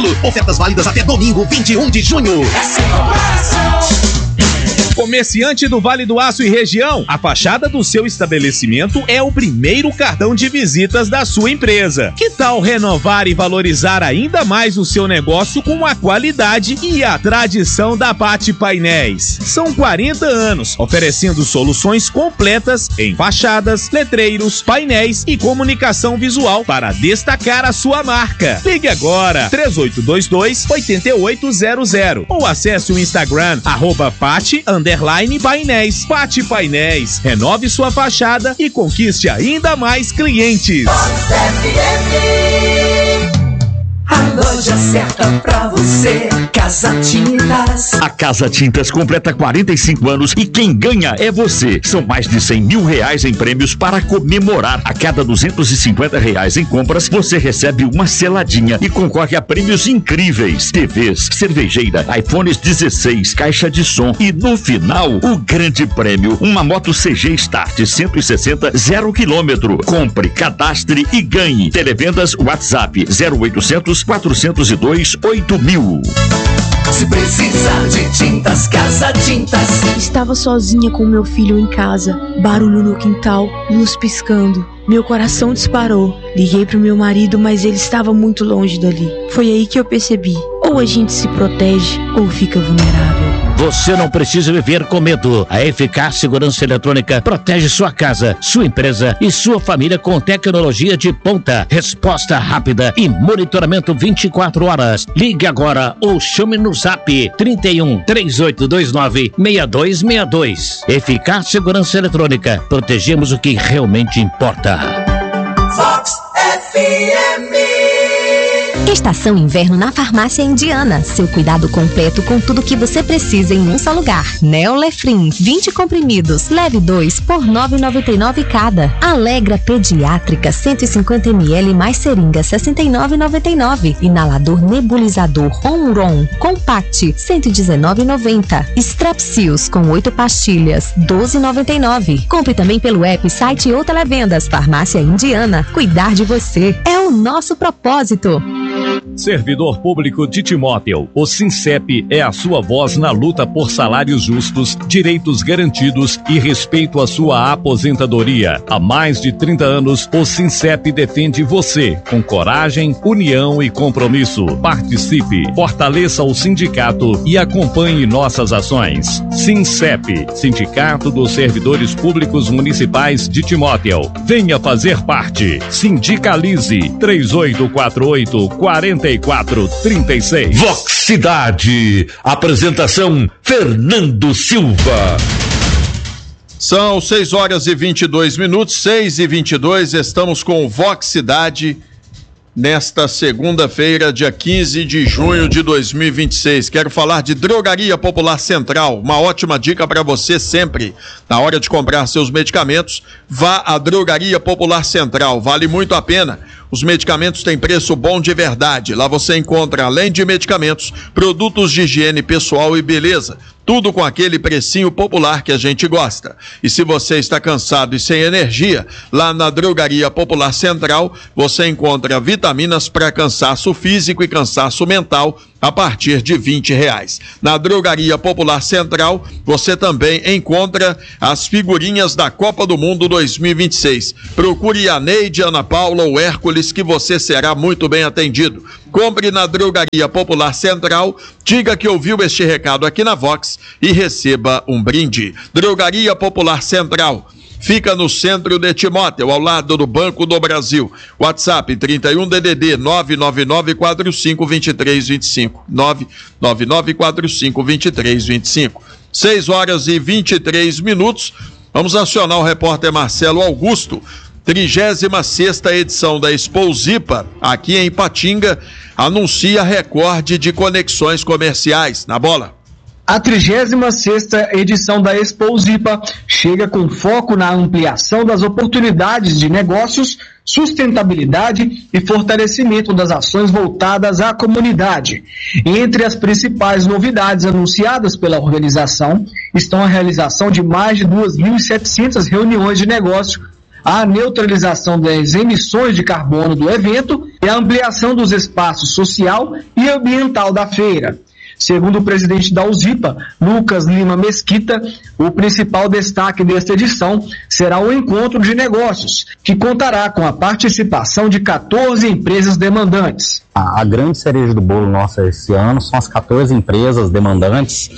quilo. Ofertas válidas até domingo, 21 de junho. Comerciante do Vale do Aço e região, a fachada do seu estabelecimento é o primeiro cartão de visitas da sua empresa. Que tal renovar e valorizar ainda mais o seu negócio com a qualidade e a tradição da Pati Painéis? São 40 anos oferecendo soluções completas em fachadas, letreiros, painéis e comunicação visual para destacar a sua marca. Ligue agora 3822-8800 ou acesse o Instagram @Pati_Painéis. Pati Painéis, renove sua fachada e conquiste ainda mais clientes. A loja certa pra você, Casa Tintas. A Casa Tintas completa 45 anos e quem ganha é você. São mais de R$100 mil em prêmios para comemorar. A cada R$250 em compras, você recebe uma seladinha e concorre a prêmios incríveis. TVs, cervejeira, iPhones 16, caixa de som e no final, o grande prêmio, uma moto CG Start 160 0 km. Compre, cadastre e ganhe. Televendas WhatsApp 0800 402 8000. Se precisar de tintas, Casa Tintas. Estava sozinha com meu filho em casa, barulho no quintal, luz piscando. Meu coração disparou. Liguei pro meu marido, mas ele estava muito longe dali. Foi aí que eu percebi: ou a gente se protege ou fica vulnerável. Você não precisa viver com medo. A Eficaz Segurança Eletrônica protege sua casa, sua empresa e sua família com tecnologia de ponta, resposta rápida e monitoramento 24 horas. Ligue agora ou chame no Zap 31 3829 6262. Eficaz Segurança Eletrônica. Protegemos o que realmente importa. Vox FM. Estação Inverno na Farmácia Indiana. Seu cuidado completo com tudo que você precisa em um só lugar. Neolefrin, 20 comprimidos. Leve 2 por R$ 9,99 cada. Alegra Pediátrica, 150 ml mais seringa, R$ 69,99. Inalador nebulizador Onron Compact, R$ 119,90. Strepsils com 8 pastilhas, R$ 12,99. Compre também pelo app, site ou televendas. Farmácia Indiana. Cuidar de você é o nosso propósito. Servidor Público de Timóteo, o Sincep é a sua voz na luta por salários justos, direitos garantidos e respeito à sua aposentadoria. Há mais de 30 anos, o Sincep defende você, com coragem, união e compromisso. Participe, fortaleça o sindicato e acompanhe nossas ações. Sincep, Sindicato dos Servidores Públicos Municipais de Timóteo. Venha fazer parte. Sindicalize. 3848-4436. Vox Cidade. Apresentação Fernando Silva. São 6h22, 6h22, estamos com o Vox Cidade nesta segunda-feira, dia 15 de junho de 2026. Quero falar de Drogaria Popular Central, uma ótima dica para você sempre. Na hora de comprar seus medicamentos, vá à Drogaria Popular Central, vale muito a pena. Os medicamentos têm preço bom de verdade. Lá você encontra, além de medicamentos, produtos de higiene pessoal e beleza. Tudo com aquele precinho popular que a gente gosta. E se você está cansado e sem energia, lá na Drogaria Popular Central, você encontra vitaminas para cansaço físico e cansaço mental a partir de R$20. Na Drogaria Popular Central, você também encontra as figurinhas da Copa do Mundo 2026. Procure a Neide, Ana Paula ou Hércules que você será muito bem atendido. Compre na Drogaria Popular Central, diga que ouviu este recado aqui na Vox e receba um brinde. Drogaria Popular Central. Fica no centro de Timóteo, ao lado do Banco do Brasil. WhatsApp 31DDD 999452325. 999452325. 6h23. Vamos acionar o repórter Marcelo Augusto. 36ª edição da Expo Zipa, aqui em Ipatinga, anuncia recorde de conexões comerciais. Na bola. A 36ª edição da Expo Zipa chega com foco na ampliação das oportunidades de negócios, sustentabilidade e fortalecimento das ações voltadas à comunidade. Entre as principais novidades anunciadas pela organização estão a realização de mais de 2.700 reuniões de negócio, a neutralização das emissões de carbono do evento e a ampliação dos espaços social e ambiental da feira. Segundo o presidente da USIPA, Lucas Lima Mesquita, o principal destaque desta edição será o encontro de negócios, que contará com a participação de 14 empresas demandantes. A grande cereja do bolo nossa esse ano são as 14 empresas demandantes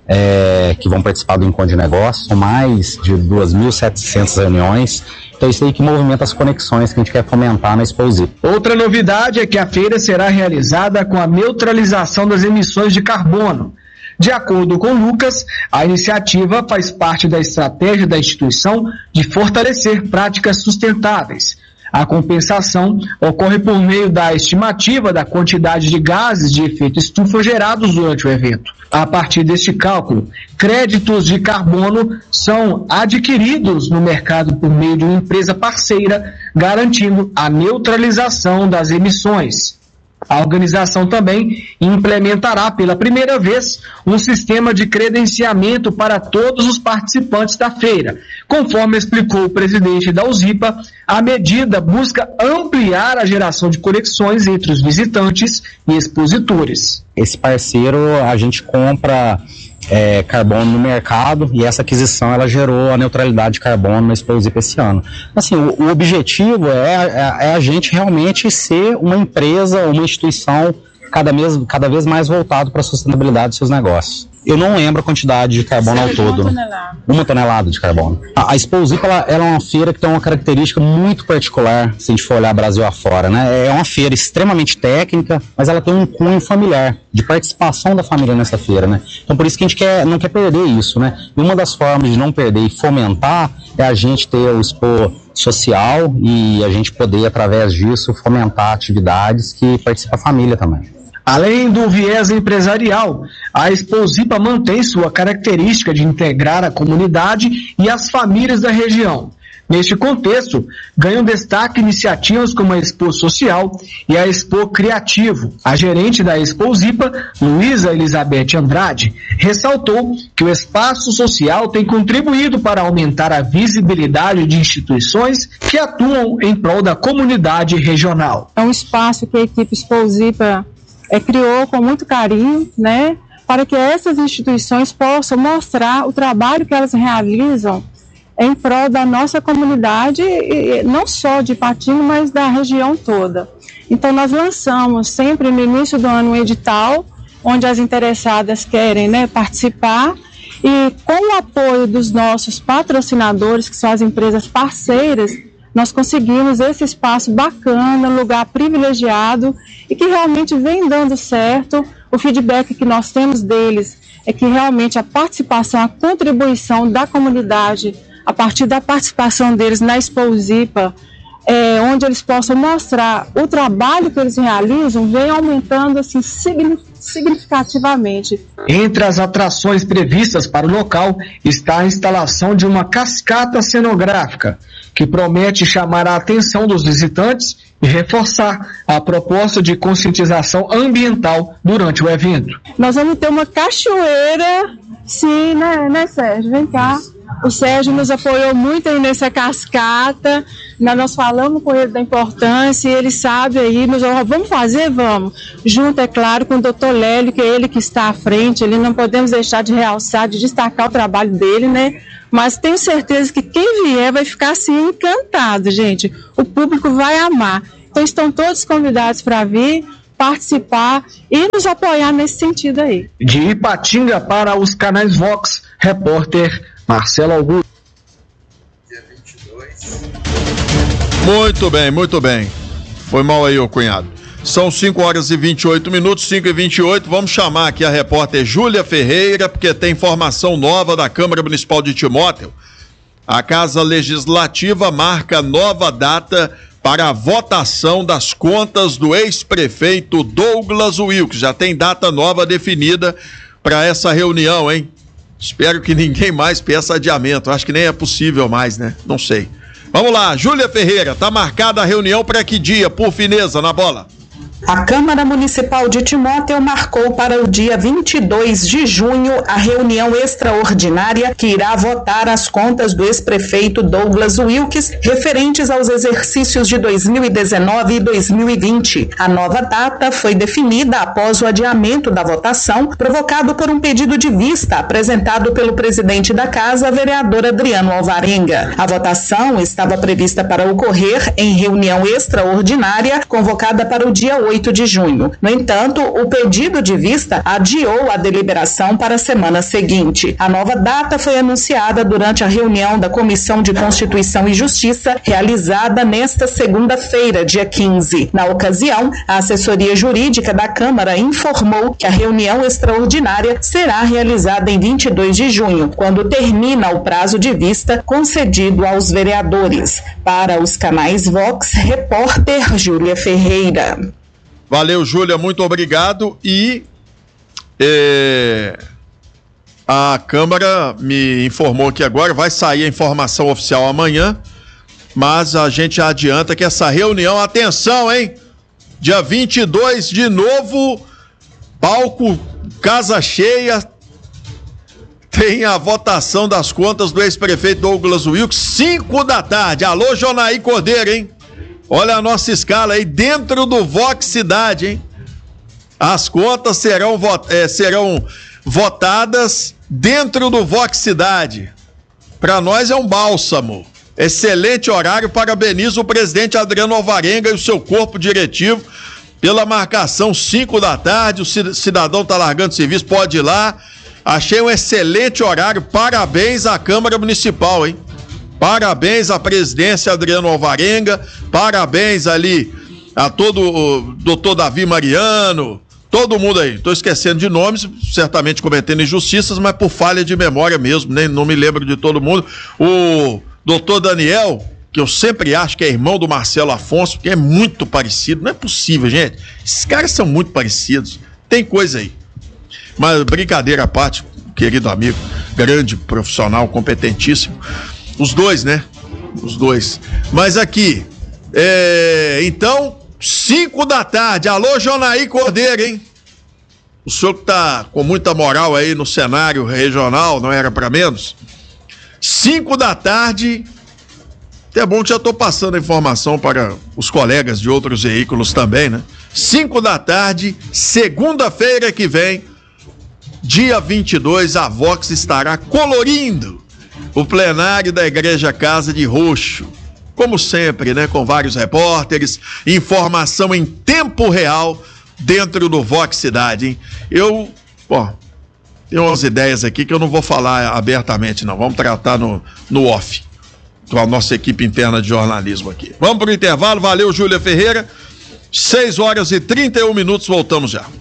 que vão participar do encontro de negócios, são mais de 2.700 reuniões. Então isso aí que movimenta as conexões que a gente quer fomentar na Exposipa. Outra novidade é que a feira será realizada com a neutralização das emissões de carbono. De acordo com Lucas, a iniciativa faz parte da estratégia da instituição de fortalecer práticas sustentáveis. A compensação ocorre por meio da estimativa da quantidade de gases de efeito estufa gerados durante o evento. A partir deste cálculo, créditos de carbono são adquiridos no mercado por meio de uma empresa parceira, garantindo a neutralização das emissões. A organização também implementará pela primeira vez um sistema de credenciamento para todos os participantes da feira. Conforme explicou o presidente da USIPA, a medida busca ampliar a geração de conexões entre os visitantes e expositores. Esse parceiro, a gente compra carbono no mercado e essa aquisição ela gerou a neutralidade de carbono na Exposipa esse ano. Assim, o objetivo é a gente realmente ser uma empresa, uma instituição cada vez mais voltado para a sustentabilidade dos seus negócios. Eu não lembro a quantidade de carbono ao todo. Uma tonelada de carbono. A Exposipa ela é uma feira que tem uma característica muito particular, se a gente for olhar Brasil afora, né? É uma feira extremamente técnica, mas ela tem um cunho familiar, de participação da família nessa feira, né? Então por isso que a gente não quer perder isso, né? E uma das formas de não perder e fomentar é a gente ter o Expo social e a gente poder, através disso, fomentar atividades que participa a família também. Além do viés empresarial, a Exposipa mantém sua característica de integrar a comunidade e as famílias da região. Neste contexto, ganham destaque iniciativas como a Expo Social e a Expo Criativo. A gerente da Exposipa, Luísa Elizabeth Andrade, ressaltou que o espaço social tem contribuído para aumentar a visibilidade de instituições que atuam em prol da comunidade regional. É um espaço que a equipe Exposipa criou com muito carinho, né, para que essas instituições possam mostrar o trabalho que elas realizam em prol da nossa comunidade, e não só de Ipatinga, mas da região toda. Então nós lançamos sempre no início do ano um edital, onde as interessadas querem, né, participar, e com o apoio dos nossos patrocinadores, que são as empresas parceiras, nós conseguimos esse espaço bacana, lugar privilegiado e que realmente vem dando certo. O feedback que nós temos deles é que realmente a participação, a contribuição da comunidade, a partir da participação deles na Exposipa, onde eles possam mostrar o trabalho que eles realizam, vem aumentando assim, significativamente. Entre as atrações previstas para o local está a instalação de uma cascata cenográfica, que promete chamar a atenção dos visitantes e reforçar a proposta de conscientização ambiental durante o evento. Nós vamos ter uma cachoeira, sim, né Sérgio? Vem cá. O Sérgio nos apoiou muito aí nessa cascata, nós falamos com ele da importância e ele sabe aí, vamos fazer? Vamos. Junto, é claro, com o doutor Lélio, que é ele que está à frente, ali não podemos deixar de realçar, de destacar o trabalho dele, né? Mas tenho certeza que quem vier vai ficar assim encantado, gente. O público vai amar. Então estão todos convidados para vir, participar e nos apoiar nesse sentido aí. De Ipatinga para os canais Vox, repórter Marcelo Augusto. Muito bem, muito bem. Foi mal aí, ô cunhado. São 5 horas e 28 minutos, 5 e 28. Vamos chamar aqui a repórter Júlia Ferreira, porque tem informação nova da Câmara Municipal de Timóteo. A Casa Legislativa marca nova data para a votação das contas do ex-prefeito Douglas Wilkes. Já tem data nova definida para essa reunião, hein? Espero que ninguém mais peça adiamento. Acho que nem é possível mais, né? Não sei. Vamos lá, Júlia Ferreira, tá marcada a reunião para que dia, por fineza, na bola? A Câmara Municipal de Timóteo marcou para o dia 22 de junho a reunião extraordinária que irá votar as contas do ex-prefeito Douglas Wilkes referentes aos exercícios de 2019 e 2020. A nova data foi definida após o adiamento da votação, provocado por um pedido de vista apresentado pelo presidente da Casa, vereador Adriano Alvarenga. A votação estava prevista para ocorrer em reunião extraordinária convocada para o dia 8 de junho. No entanto, o pedido de vista adiou a deliberação para a semana seguinte. A nova data foi anunciada durante a reunião da Comissão de Constituição e Justiça, realizada nesta segunda-feira, dia 15. Na ocasião, a assessoria jurídica da Câmara informou que a reunião extraordinária será realizada em 22 de junho, quando termina o prazo de vista concedido aos vereadores. Para os canais Vox, repórter Júlia Ferreira. Valeu, Júlia, muito obrigado. E a Câmara me informou que agora vai sair a informação oficial amanhã, mas a gente já adianta que essa reunião, atenção, hein? Dia 22 de novo, palco, casa cheia, tem a votação das contas do ex-prefeito Douglas Wilkes, 5 da tarde. Alô, Jonaí Cordeiro, hein? Olha a nossa escala aí, dentro do Vox Cidade, hein? As contas serão votadas dentro do Vox Cidade. Para nós é um bálsamo. Excelente horário, parabenizo o presidente Adriano Alvarenga e o seu corpo diretivo pela marcação 5 da tarde. O cidadão tá largando serviço, pode ir lá. Achei um excelente horário, parabéns à Câmara Municipal, hein? Parabéns à presidência Adriano Alvarenga, parabéns ali a todo o doutor Davi Mariano, todo mundo aí. Estou esquecendo de nomes, certamente cometendo injustiças, mas por falha de memória mesmo, nem não me lembro de todo mundo. O doutor Daniel, que eu sempre acho que é irmão do Marcelo Afonso, que é muito parecido, não é possível, gente. Esses caras são muito parecidos, tem coisa aí. Mas brincadeira à parte, querido amigo, grande profissional, competentíssimo. Os dois, né? Os dois. Mas aqui, então, 5 da tarde. Alô, Jonaí Cordeiro, hein? O senhor que tá com muita moral aí no cenário regional, não era para menos? 5 da tarde. Até bom que já tô passando a informação para os colegas de outros veículos também, né? 5 da tarde, segunda-feira que vem, dia 22, a Vox estará colorindo o plenário da Igreja Casa de Roxo. Como sempre, né? Com vários repórteres, informação em tempo real dentro do Vox Cidade, hein? Tem umas ideias aqui que eu não vou falar abertamente, não. Vamos tratar no off, com a nossa equipe interna de jornalismo aqui. Vamos pro intervalo. Valeu, Júlia Ferreira. 6 horas e 31 minutos, voltamos já.